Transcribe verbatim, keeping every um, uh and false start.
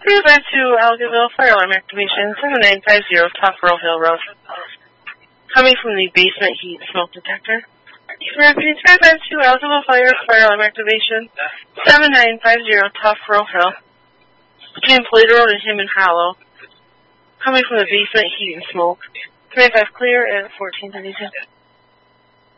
Please back to Algaville, fire alarm activation, seven nine five zero, Top Row Hill Road. Coming from the basement heat smoke detector. Please back to Algaville Fire, fire alarm activation, seven nine five zero, Top Row Hill. Between Plater Road and Himan Hollow. Coming from the basement heat and smoke. three five clear at fourteen thirty-two.